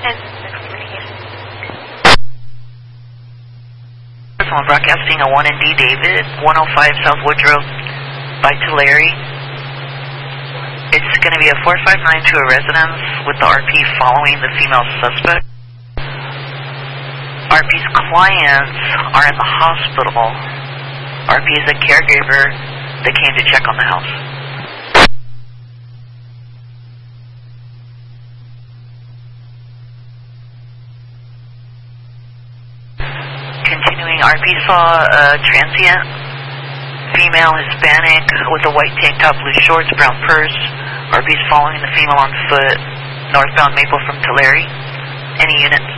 And next communication. Someone broadcasting a 1ND David, 105 South Woodrow by Tulare. It's going to be a 459 to a residence with the RP following the female suspect. RP's clients are in the hospital. RP is a caregiver that came to check on the house. Continuing, RP saw a transient female Hispanic with a white tank top, blue shorts, brown purse. RP's following the female on foot, northbound Maple from Tulare. Any units?